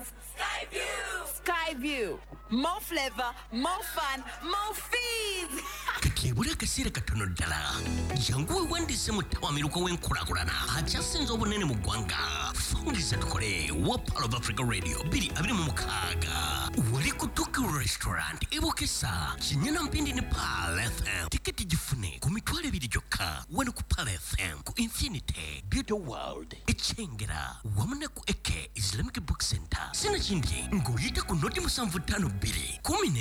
That's Skyview. More flavor, more fun, more fees. Kakebula kasira katono ddala. Jangu wandise mutawamiruko w'enkulaakulana akyasinze obunene mu ggwanga. Fungiza tukole wa Pearl of Africa Radio 226. Wali ku Tokyo Restaurant Ebokesa Kinyana Mpindi ne Pearl FM. Tiketi gifune ku mitwalo 2 gyokka wano ku Pearl FM ku Infinity Beauty World Echengera wamuna ku Eke Islamic Book Center. Sina kindi ng'oyita ku noti 752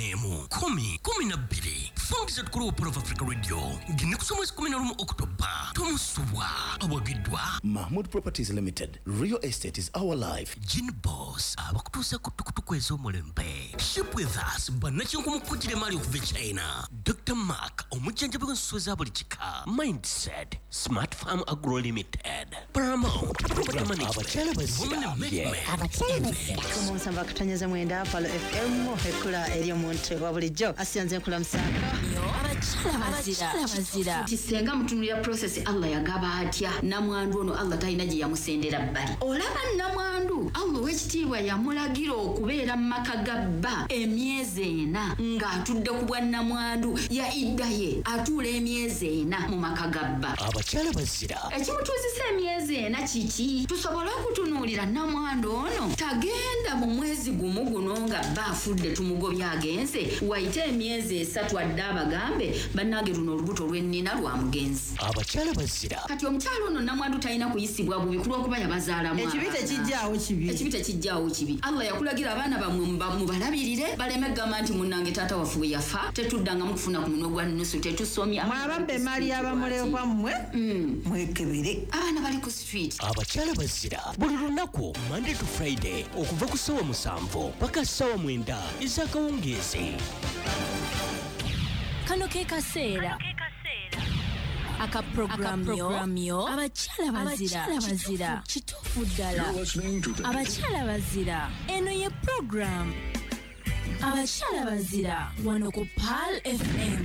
10 Fungiza tukole wa Pearl of Africa Radio gine ku mwezi 11 Oktoba tomusubwa awagidwa Mahmoud Properties Limited. Real estate is our life. Gin Boss abakutuusa ku tukutuku ez'omulembe. Ship with us bannakinku mukujjire mali okuva China. Dr. Mark omujjanjabi w'ensusu eza buli kika. Mindset Smart Farm Agro Limited. Paramount Property Management. Women Investment. Kumusamba kutanyaza mwenda Palo FM ekula eri omuntu wa bulijjo asiyanze nkula musaka. Abachala bazira. Tisenga mutunulira process Allah yagaba atya namwandu ono Allah talina gye yamusendera bbali. Olaba namwandu Allah w'ekitiibwa yamulagira okubeera mu maka ga bba emyezi 4 ng'atudde ku bwa namwandu ya iddaye atuula emyezi 4 mu maka ga bba. Abachala bazira. Ekimutuuzisa emyezi 4 kiki? Tusobole okutunuulira namwandu ono tagenda mu mwezi gumu guno nga bba afudde tumugobya agenze wayite emyezi 3 adde abagambe bannange luno olubuto lw'ennina lwa mugenzi. Abachala bazira. Kati omukyalo ono namwandu talina kuyisibwa bubi kulw'okuba yabazaalamu. Ekibi tekijjaawo kibi. Ekibi tekijjaawo kibi. Allah yakulagira abaana bammwe mubalabirire baleme gamba nti munnange taata waffe bwe yafa tetuddangamu kufuna ku munwe gwa nusu tetusomya. Mwababbe mali y'abamulekwa mmwe mwekebere. Abaana bali ku street. Abachala bazira. Buli lunaku Monday to Friday okuva ku ssaawa 7 paka ssaawa 9 ez'akawungeezi. Kano ke kaseera akaprogramyo abachala bazira kituufu ddala abachala bazira eno ye program abachala bazira wano ku Pearl FM.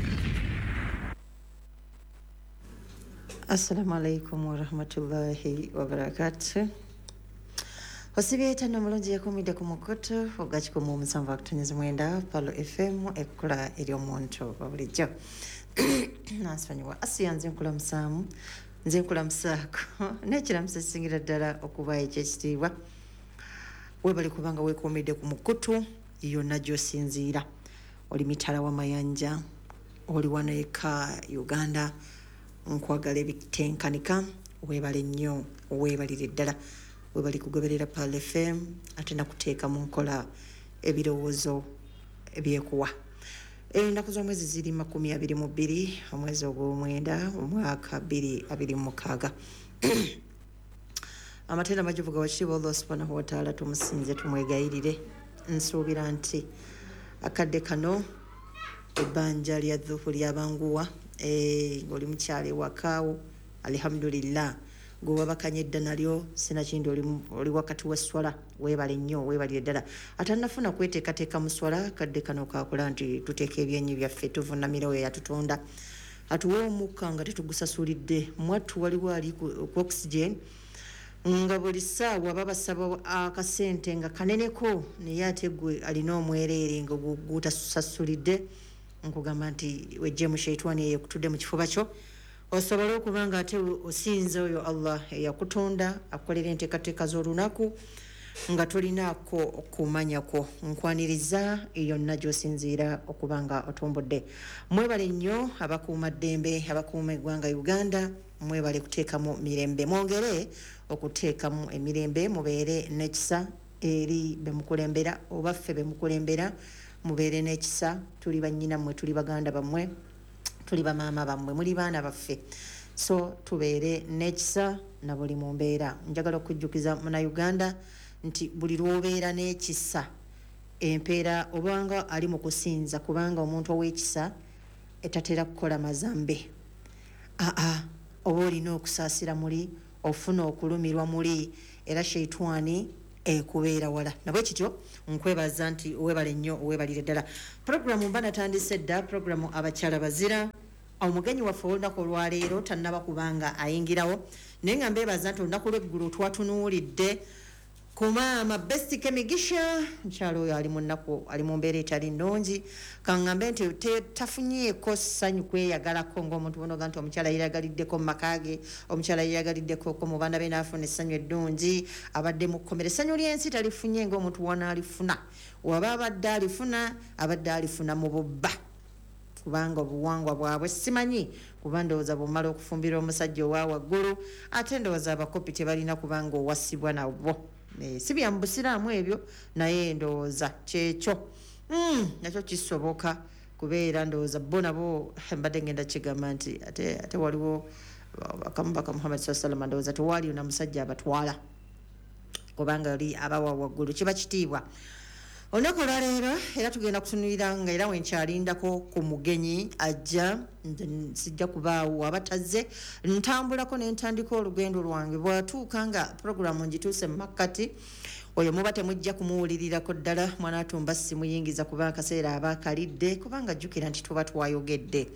Assalamu alaikum wa rahmatullahi wa barakatuh. Osibiyeta nomulungi yakumidde ku mukoto ogakikumu omusanvu akutonnyeza mwenda Palo FM ekkola eri omuntu wa bulijjo. Nasonyiwa asiyanze nkulamusaamu nze nkulamusaako n'ekiramusa ekisingira ddala okuba ekyekitiibwa weebali kubanga weekuumidde ku mukutu yonna gy'osinziira. Oli mitala w'amayanja oli wano eka Uganda nkwagala ebitenkanika weebale nnyo weebalire ddala webali kugoberera Pearl FM ate nakuteeka mu nkola ebirowoozo ebyekuwa. Ennaku z'omwezi ziri 22 omwezi ogw'omwenda omwaka 2026. Amatenda majuvuga wakitiibwa Allah subhanahu wa ta'ala tumusinze tumwegayirire. Nsuubira nti akadde kano ebbanja lya dhuhu lyabanguwa ng'oli mukyala ewakaawo alhamdulillah gwe wabakanyedda nalyo sinakindi oli wakati w'esswala weebale nnyo weebalire ddala atannafuna kweteekateeka mu swala kadde kano kakola nti tuteeka ebyenyi byaffe tuvunamira oyo yatutonda atuwa omukka nga tetugusasulidde mwattu waliwo ali ku oxygen nga buli ssaawa babasaba akasente nga kaneneko naye ate gwe alina omwereere nga gutasasulidde nkugamba nti wejjemu sheitani eyo kutudde mu kifuba kyo osobola okuba nga ate osinza oyo Allah eyakutonda akolera enteekateeka z'olunaku nga tolinaako okumanyako. Nkwaniriza yonna gy'osinziira okuba nga otumbudde. Mwebale nnyo abakuuma ddembe abakuuma eggwanga Uganda mwebale kuteekamu mirembe mwongere okuteekamu emirembe mubeere n'ekisa eri bemukulembera oba ffe bemukulembera mubeere n'ekisa tuli bannyinammwe tuli baganda bammwe tuli bamaama bammwe muli baana baffe so tubeere n'ekisa na buli mu mbeera. Njagala okujjukiza Munnayuganda nti buli lw'obeera n'ekisa empeera obanga ali mu kusinza kubanga omuntu ow'ekisa etatera kukola mazambe oba olina okusaasira muli ofuna okulumirwa muli era sheitwani ekubeera wala nabwe kityo nkwebaza nti weebale nnyo weebalire ddala. Programu mba natandise dda programu abakyala bazira omugenyi waffe olunaku olwaleero tannaba kubanga ayingirawo naye nga mbeebaza nti olunaku lw'eggulu twatunuulidde Kumama besti kemigisha mukyalo oyo ali mu nnaku ali mu mbeera etali nnungi kaŋŋambe nti tafunyeeko ssanyu kweyagalako ng'omuntu bonoga nti omukyala yeeyagaliddeko mu maka ge omukyala yeeyagaliddeko mu baana be n'afuna essanyu eddungi abadde mu kkomera essanyu ly'ensi talifunye ng'omuntu wanaalifuna waba abadde alifuna mu bubba kubanga obuwangwa bwabwe simanyi kuba ndowooza bw'omala okufumbira omusajja owa waggulu ate ndowooza abakopi tebalina kubanga owasibwa nabo si bya mu busiraamu ebyo naye ndowooza kyekyo nakyo kisoboka kubeera ndowooza bo nabo mbadde ngenda kigamba nti ate waliwo bakamubaka Muhammad sallallahu ndowooza tewaliyo na musajja abatwala kubanga oli abawa waggulu kiba kitiibwa olunaku olwaleero era tugenda kutunulira nga era wenkyalindako ku mugenyi ajja sijja kubaawo abatazze ntambulako nentandika olugendo lwange bwatuuka nga puroguramu ngituuse mu makkati oyo muba temujja kumuwulirirako ddala mwana atumba simuyingiza kuba akaseera aba akalidde kubanga jjukira nti tuba twayogedde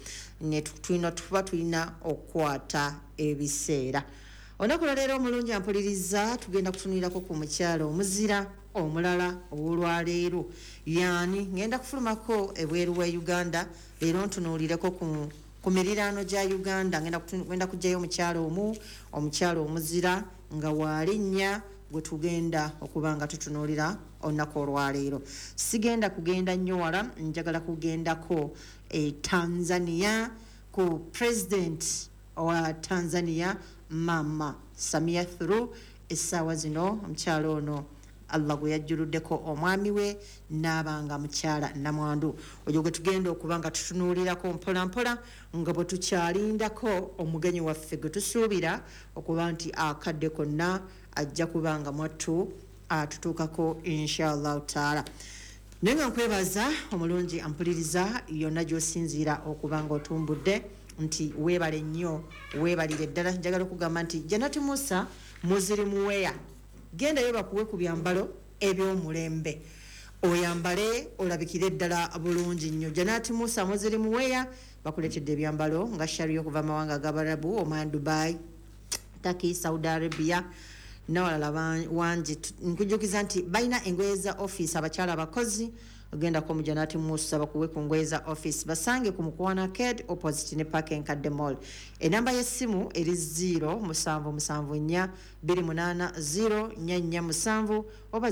tuba tulina okukwata ebiseera olunaku olwaleero omulungi ampuliriza tugenda kutunulirako ku mukyalo omuzira omulala olwaleero yani ngenda kufulumako ebweru wa Uganda leero ntunuulireko ku miriraano gya Uganda ngenda kujjayo omukyalo omuzira nga waalinnya gwe tugenda okuba nga tutunuulira olunaku olwaleero sigenda kugenda nnyo wala njagala kugendako Tanzania ku president wa Tanzania Mama Samia Suluhu essaawa zino omukyalo ono Allah gwe yajjuluddeko omwami we n'abanga mukyala namwandu oyo gwe tugenda okuba nga tutunuulirako mpolampola nga bwe tukyalindako omugenyi waffe gwe tusuubira okuba nti akadde konna ajja kubanga mwattu atutuukako inshallah taala naye nga nkwebaza omulungi ampuliriza yonna gy'osinziira okuba nga otumbudde nti weebale nnyo weebalire ddala njagala okugamba nti Janati Musa muziri muweya gendayo bakuwe ku byambalo eby'omulembe oyambale olabikire ddala bulungi nnyo Janati Musa muziri muweya bakuletedde ebyambalo nga shari okuva amawanga ag'Abarabu Oman Dubai Turkey Saudi Arabia n'awalala wangi nkujjukiza nti balina engoye za office abakyala abakozi ogenda ko mu Janati Musa bakuwe ku ngoye za office basange ku Mukwana Arcade opposite ne Park Nkadde Mall enamba y'essimu eri 0774280447 oba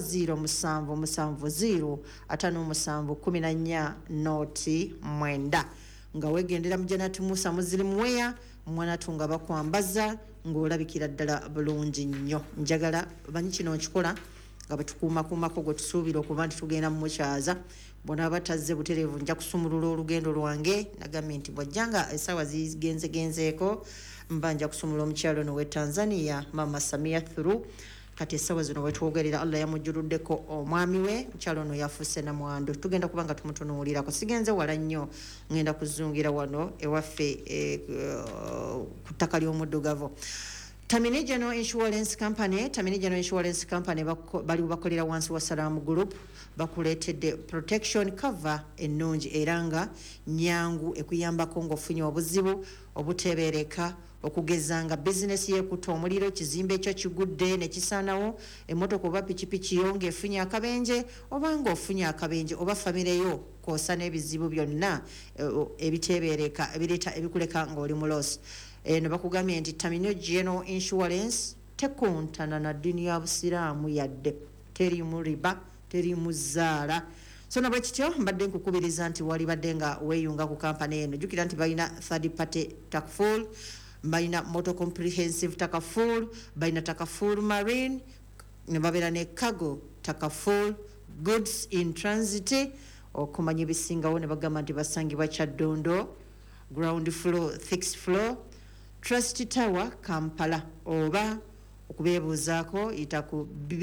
07705714 nga wegendera mu Janati Musa muziri muweya mwana tunga bakwambaza ng'olabikira ddala bulungi nnyo njagala banyi kino nkikola nga batukuumakuumako gwe tusuubira okuba nti tugenda mu mukyaza bona batazze butereevu nja kusumulula olugendo lwange nagambye nti bwajjanga essaawa zigenzegenzeeko mba nja kusumula omukyalo ono w'e Tanzania Mama Samia Suluhu kati essaawa zino wetwogerera Allah yamujjuluddeko omwami we mukyalo ono yafuuse namwandu tugenda kuba nga tumutunuulirako sigenze wala nnyo ngenda kuzungira wano ewaffe ku ttaka ly'omuddugavu Tamini General Insurance Company bali bakolera wansi wa Salaam Group bakuleetedde protection cover ennungi era nga nyangu ekuyambako ng'ofunye obuzibu obuteebereka okugeza nga bizinesi yeekuta omuliro kizimbe ekyo kigudde ne kisaanawo emmotoka oba pikipiki yo ng'efunye akabenje oba ng'ofunye akabenje oba famireyo kwosa n'ebizibu byonna ebiteebereka ebireeta ebikuleka ng'oli mu loss eno bakugambye nti Tamino General Insurance tekuntana na ddiini ya busiraamu yadde terimu riba terimu zaala so nabwe kityo mbadde nkukubiriza nti wali badde nga weeyunga ku kampani eno jjukira nti balina third party takful balina motor comprehensive takaful balina takaful marine ne babeera ne cargo takaful goods in transit okumanya ebisingawo ne bagamba nti basangibwa Kyaddondo ground floor 6th floor Trust Tower Kampala oba okubeebuuzaako yita ku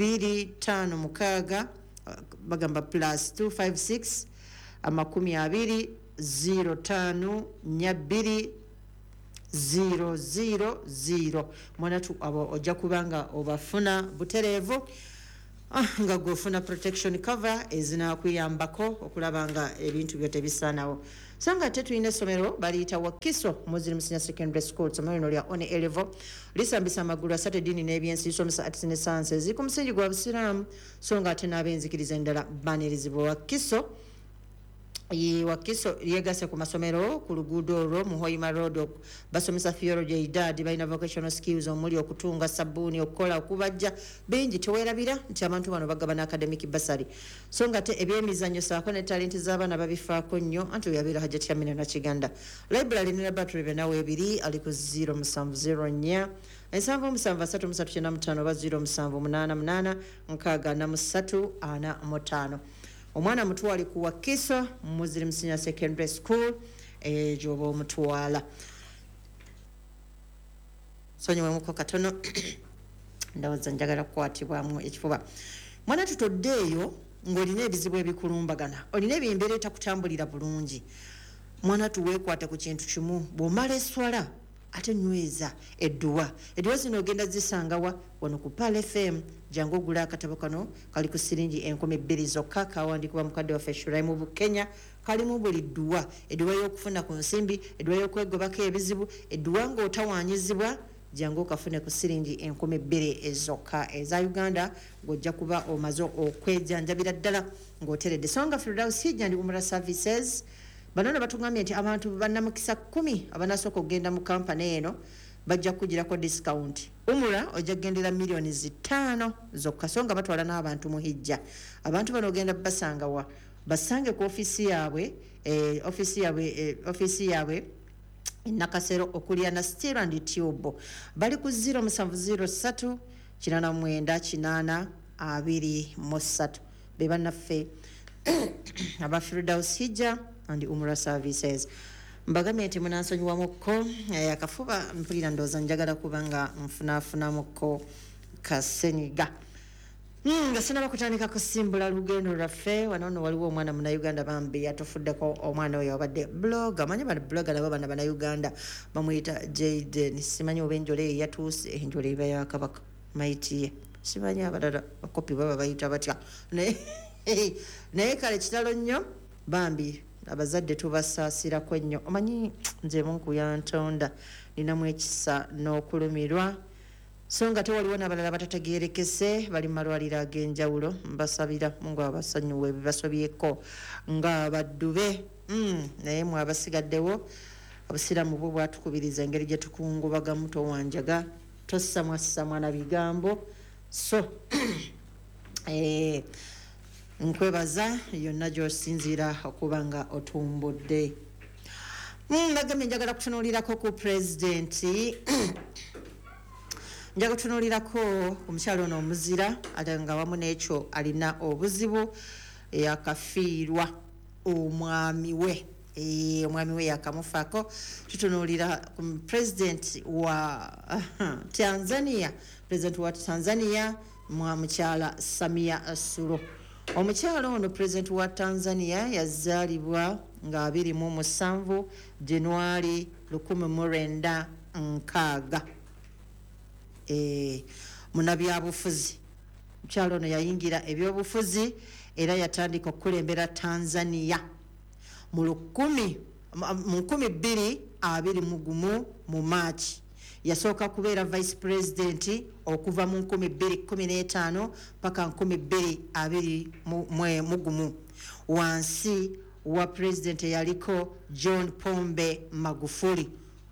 256 bagamba plus 256 20 05 200 mwana tu abo ojja kubanga obafuna butereevu nga gwofuna protection cover ezinakuyambako okulaba nga ebintu byo tebisaanawo. So nga tetulina essomero baliyita Wakiso Muslim Senior Secondary School somero lino lya on A-level lisambisa amagulu asatu eddiini n'ebyensi lisomesa arts ne sciences ku musingi gwa busiraamu so nga ate n'ab'enzikiriza endala banirizibwa. Wakiso yegase ku masomero ku luguudo olwo mu Hoima Road basomesa theology idadi balina vocational skills omuli okutunga sabbuuni okukola okubajja bingi teweerabira nti abantu bano bagaba academic bursary so nga te ebyemizannyo saako ne talenti z'abaana babifaako nnyo anti yabeera Hajjati Amina na Kiganda. Library ne laboratory benawe ebiri ali ku 0704 77335 oba 0788 64345. Omwana mutwali ku Wakiso Muslim Senior Secondary School jobo mutwala. Sonyiwe muko katono ndawaza njagala kukwatibwamu ekifuba. Mwana tutoddeeyo ng'olina ebizibu ebikulumbagana olina ebyembeera etakutambulira bulungi. Mwana tuweekwata ku kintu kimu bw'omala eswala ate nyweza edduwa zino ogenda zisangawa wano ku Pal FM jangu ogula akatabo kano kali ku siringi 2,000 zokka kawandiikibwa mukadde waffe Shuraimu Bukenya kalimu buli dduwa y'okufuna ku nsimbi edduwa y'okwegobako ebizibu edduwa ng'otawaanyizibwa jangu okafune ku siringi 2,000 zokka eza Uganda ng'ojja kuba omaze okwejjanjabira ddala ng'oteredde. So nga Firdaus Hijja ndi Umrah Services banono batugambye nti abantu bannamukisa 10 abanasooka okugenda mu kampani eno bajja kugirako discount. Umrah ojja kugendera millioni 5 zokka so nga batwala n'abantu mu hijja. Abantu bano ogenda basangawa basange ku ofisi yaabwe Nakasero okulya na Steel and Tube bali ku 0703 89 823 be bannaffe aba Firdaus Hijja and Umrah Services. Mbagambye nti munansonyiwamukko akafuba mpulira ndooza njagala kubanga nfunafunamukko kasenyiga nga sinaba kutandika kusimbula lugendo lwaffe wanono waliwo omwana Munnayuganda bambi yatufuddeko omwana oyo abadde blogger manyi bali blogger nabo bana Bannayuganda bamuyita Jaden simanyi oba enjole yatuuse enjole eba ya Kabaka maitiye simanyi abalala bakopi baba bayita batya naye kale kitalo nnyo bambi abazadde tubasaasirako nnyo omanyi nze Mungu yantonda ninamu ekisa n'okulumirwa so nga tewaliwo n'abalala batategeerekese bali malwaliro ag'enjawulo mbasabira Mungu abasonyiwe bibasobyeko nga baddube naye mwe abasigaddewo obusiraamu bwo bwatukubiriza engeri gye tukungubagamu towanjaga tossamwassamwa na bigambo so nkwebaza yonna gy'osinziira okuba nga otumbudde. Mbagambye njagala kutunuulirako ku pulezidenti njaga kutunuulirako omukyalo ono omuzira ate nga wamu n'ekyo alina obuzibu yakafiirwa omwami we yakamufaako. Tutunuulira pulezidenti wa Tanzania mukyala Samia Suluhu. Omukyalo ono pulezidenti wa Tanzania yazaalibwa nga 27 January 1960. Munabyabufuzi omukyalo ono yayingira ebyobufuzi era yatandika okukulembera Tanzania mu 2021 mu March. Yasooka kubeera vice president okuva mu 2015 paka 2021 wansi wa president yaliko John Pombe Magufuli.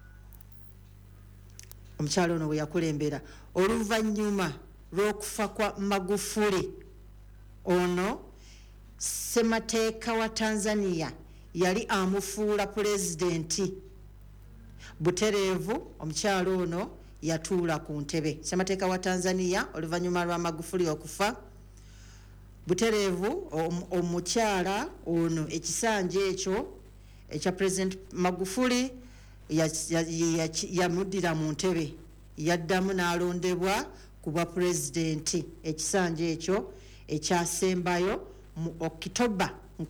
Omukyalo ono bwe yakulembera oluvannyuma lw'okufa kwa Magufuli ono ssemateeka wa Tanzania yali amufuula pulezidenti butereevu. Omukyalo ono yatuula ku ntebe ssemateeka wa Tanzania oluvannyuma lwa Magufuli okufa butereevu. Omukyala ono ekisanja ekyo ekya President Magufuli yamuddira mu ntebe yaddamu n'alondebwa ku bwa pulezidenti. Ekisanja ekyo ekyasembayo mu October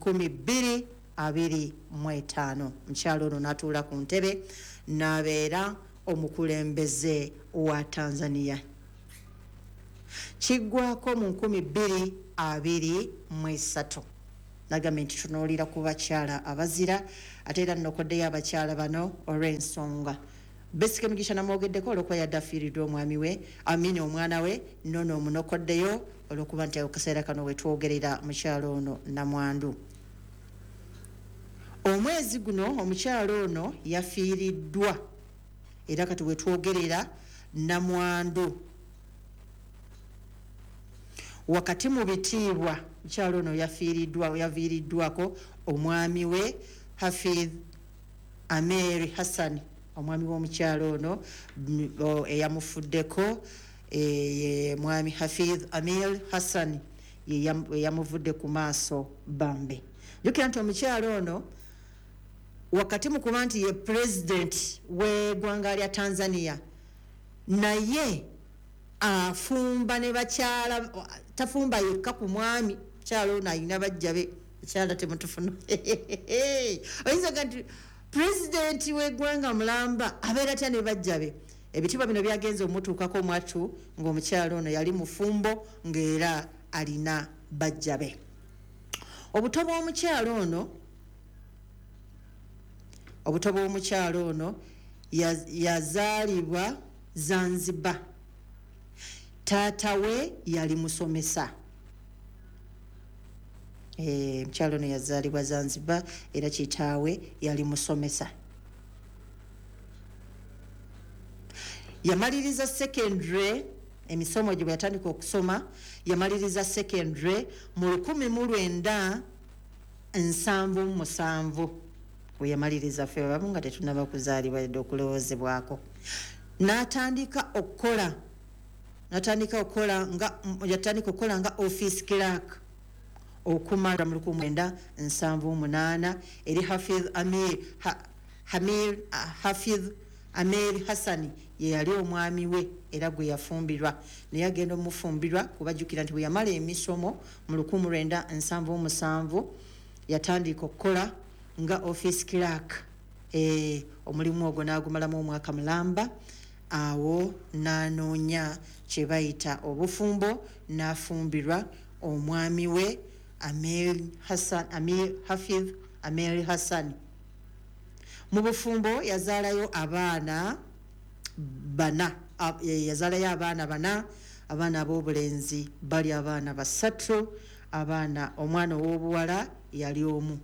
2025 omukyalo ono n'atuula ku ntebe n'abeera omukulembeze wa Tanzania. kiggwako mu 2023 nagambye nti tunoolira ku bakyala abazira ate era nnokoddeyo abakyala bano olw'ensonga Besike Mugisha namwogeddeko olwokuba yaddafiiriddwa omwami we amini omwana we nono omunokoddeyo olwokuba nti akaseera kano wetwogerera mukyalo ono Namwandu. Omwezi guno omukyalo ono yafiiriddwa era kati wetwogerera Namwandu. Wakati mu bitiibwa mukyalo ono yaviiriddwako omwami we Hafidh Amer Hassan omwami w'omukyalo ono eyamufuddeko mwami Hafidh Amer Hassan yamuvudde ku maaso bambe. Jukira nti omukyalo ono wakati mu kuba nti ye president w'eggwanga lya Tanzania naye afumba ne bakyala tafumba yekka ku mwami mukyalo ono ayina bajjabe bakyala temutufuna oyinza nti president w'eggwanga mulamba abeera atya ne bajjabe. Ebitiibwa bino byagenze omutuukako mwatu ng'omukyalo ono yali mufumbo ng'era alina bajjabe. Obuto bw'omukyalo ono yazaalibwa Zanzibar. Taata we yali musomesa. Mukyalo ono yazaalibwa Zanzibar era kitaawe yali musomesa. Yamaliriza secondary emisomo gye yatandika okusoma yamaliriza secondary mu 1977 we yamaliriza ffe babu nga tetunaba kuzaalibwa yadde okulowoozebwako. N'atandika okukola nga office clerk okumala mu 1978 eri Hafidh Amer Hassan ye yali omwami we era gwe yafumbirwa naye agenda omufumbirwa kubajjukira nti bwe yamala emisomo mu 1977 yatandika okukola nga office clerk. Omulimu ogwo n'agumalamu omwaka mulamba awo n'anoonya kye bayita obufumbo n'afumbirwa omwami we Hafidh Amer Hassan. Mu bufumbo yazaalayo abaana bana abaana ab'obulenzi bali abaana 3 omwana ow'obuwala yali omu.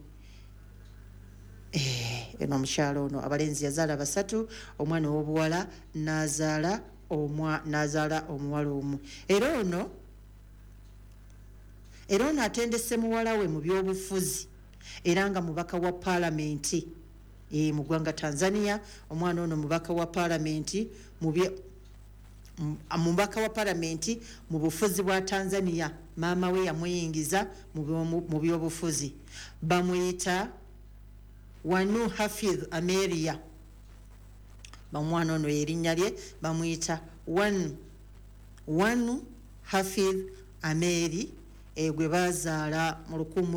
Eno omukyalo ono abalenzi yazaala 3 omwana ow'obuwala n'azaala omuwala omu. Era ono atendese muwala we mu by'obufuzi era nga mubaka wa paalamenti mu ggwanga Tanzania. Omwana ono mubaka wa paalamenti mu bufuzi bwa Tanzania. Maama we yamuyingiza mu by'obufuzi bamuyita Wanu Hafidh Ameria. Omwana ono erinnya lye bamuyita Wanu Hafidh Ameri gwe bazaala mu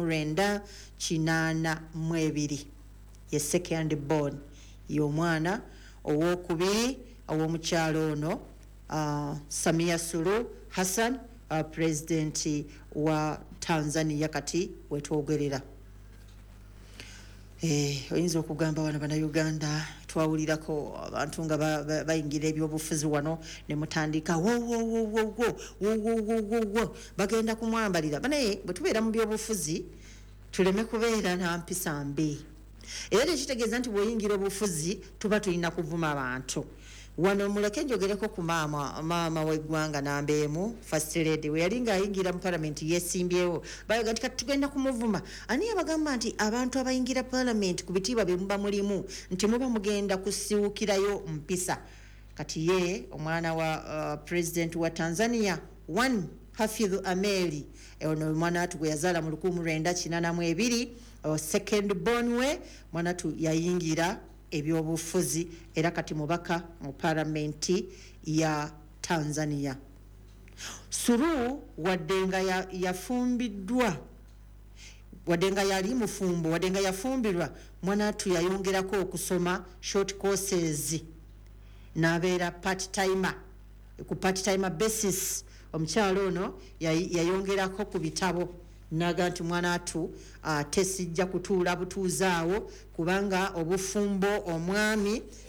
1982 ye second born y'omwana ow'okubiri ow'omukyalo ono Samia Suluhu Hassan president wa Tanzania kati wetwogerera. Oyinza okugamba wano bannayuganda twawulirako abantu nga bayingira ebyobufuzi wano ne mutandika bagenda kumwambalira naye bwe tubeera mu byobufuzi tuleme kubeera na mpisa mbi. Era tekitegeeza nti bw'oyingira obufuzi tuba tulina kuvuma abantu. Wano muleke njogereko ku maama w'eggwanga Nambeemu First Lady we yali ng'ayingira mu paalamenti yeesimbyewo bayoga nti kati tugenda kumuvuma. Ani abagamba nti abantu abayingira paalamenti ku bitiibwa bye muba mulimu nti muba mugenda kusiwukirayo mpisa. Kati ye omwana wa president wa Tanzania Hafidh Ameri ono omwana atu gwe yazaala mu 1982 second born we mwana atu yayingira ebyobufuzi era kati mubaka mu paalamenti ya Tanzania. Suluhu waddenga yafumbiddwa waddenga yali mufumbo waddenga yafumbirwa mwana atu yayongerako okusoma short courses n'abeera part timer basis omukyalo ono yayongerako ku bitabo naga nti mwana atu tesijja kutuula butuuzaawo kubanga obufumbo omwami